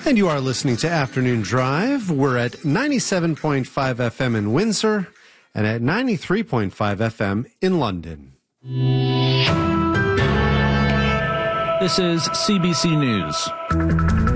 And you are listening to Afternoon Drive. We're at 97.5 FM in Windsor and at 93.5 FM in London. This is CBC News.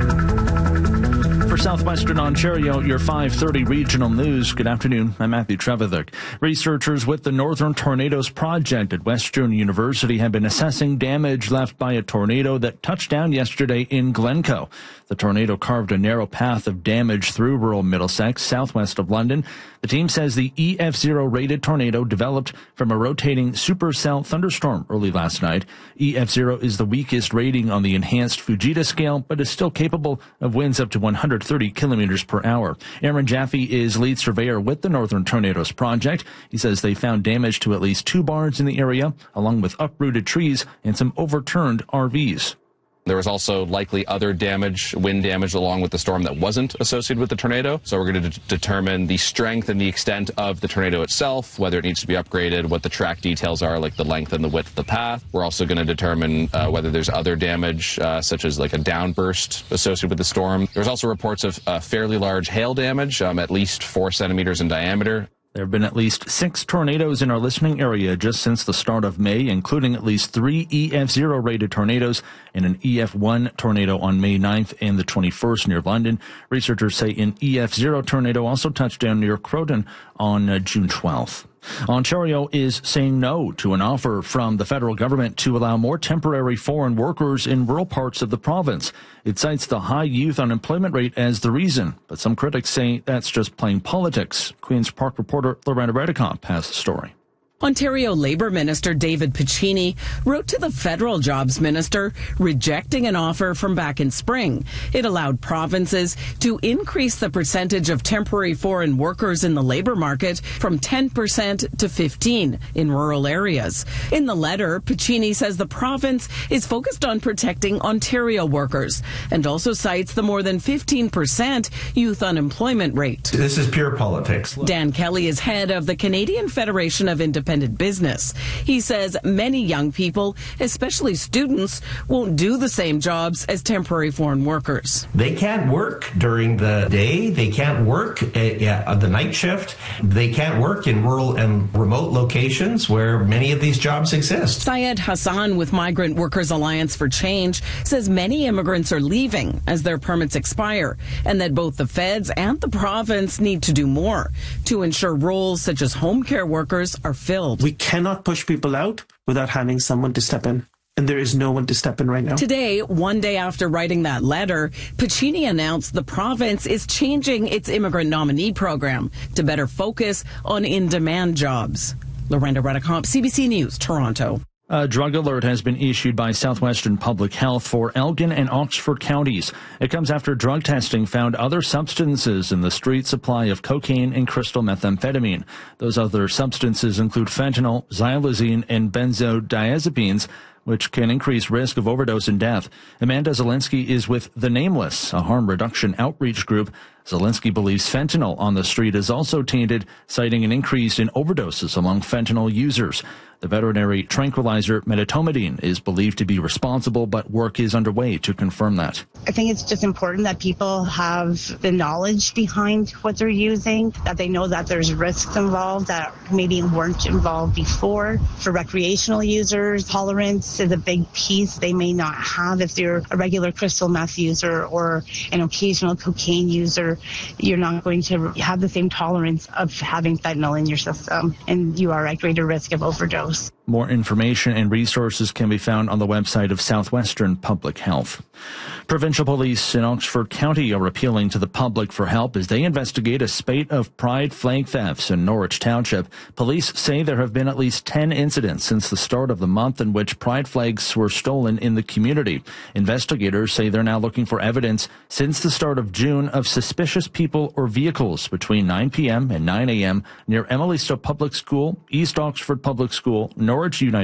For Southwestern Ontario, your 5:30 regional news. Good afternoon. I'm Matthew Trevethick. Researchers with the Northern Tornadoes Project at Western University have been assessing damage left by a tornado that touched down yesterday in Glencoe. The tornado carved a narrow path of damage through rural Middlesex, southwest of London. The team says the EF0 rated tornado developed from a rotating supercell thunderstorm early last night. EF0 is the weakest rating on the enhanced Fujita scale, but is still capable of winds up to 130 kilometers per hour. Aaron Jaffe is lead surveyor with the Northern Tornadoes Project. He says they found damage to at least 2 barns in the area, along with uprooted trees and some overturned RVs. There was also likely other damage, wind damage, along with the storm that wasn't associated with the tornado. So we're going to determine the strength and the extent of the tornado itself, whether it needs to be upgraded, what the track details are, like the length and the width of the path. We're also going to determine whether there's other damage, such as like a downburst associated with the storm. There's also reports of fairly large hail damage, at least 4 centimeters in diameter. There have been at least 6 tornadoes in our listening area just since the start of May, including at least 3 EF0 rated tornadoes and an EF1 tornado on May 9th and the 21st near London. Researchers say an EF0 tornado also touched down near Croton on June 12th. Ontario is saying no to an offer from the federal government to allow more temporary foreign workers in rural parts of the province. It cites the high youth unemployment rate as the reason, but some critics say that's just plain politics. Queen's Park reporter Loretta Redicomp has the story. Ontario Labour Minister David Piccini wrote to the federal jobs minister rejecting an offer from back in spring. It allowed provinces to increase the percentage of temporary foreign workers in the labour market from 10% to 15% in rural areas. In the letter, Piccini says the province is focused on protecting Ontario workers and also cites the more than 15% youth unemployment rate. This is pure politics. Dan Kelly is head of the Canadian Federation of Independent Business. He says many young people, especially students, won't do the same jobs as temporary foreign workers. They can't work during the day. They can't work the night shift. They can't work in rural and remote locations where many of these jobs exist. Syed Hassan with Migrant Workers Alliance for Change says many immigrants are leaving as their permits expire and that both the feds and the province need to do more to ensure roles such as home care workers are filled. We cannot push people out without having someone to step in. And there is no one to step in right now. Today, one day after writing that letter, Piccini announced the province is changing its immigrant nominee program to better focus on in-demand jobs. Loretta Redicomp, CBC News, Toronto. A drug alert has been issued by Southwestern Public Health for Elgin and Oxford counties. It comes after drug testing found other substances in the street supply of cocaine and crystal methamphetamine. Those other substances include fentanyl, xylazine, and benzodiazepines, which can increase risk of overdose and death. Amanda Zielinski is with The Nameless, a harm reduction outreach group. Zielinski believes fentanyl on the street is also tainted, citing an increase in overdoses among fentanyl users. The veterinary tranquilizer medetomidine is believed to be responsible, but work is underway to confirm that. I think it's just important that people have the knowledge behind what they're using, that they know that there's risks involved that maybe weren't involved before. For recreational users, tolerance is a big piece they may not have. If you're a regular crystal meth user or an occasional cocaine user, you're not going to have the same tolerance of having fentanyl in your system, and you are at greater risk of overdose. More information and resources can be found on the website of Southwestern Public Health. Provincial police in Oxford County are appealing to the public for help as they investigate a spate of pride flag thefts in Norwich Township. Police say there have been at least 10 incidents since the start of the month in which pride flags were stolen in the community. Investigators say they're now looking for evidence since the start of June of suspicious people or vehicles between 9 p.m. and 9 a.m. near Emily Stowe Public School, East Oxford Public School, Norwich United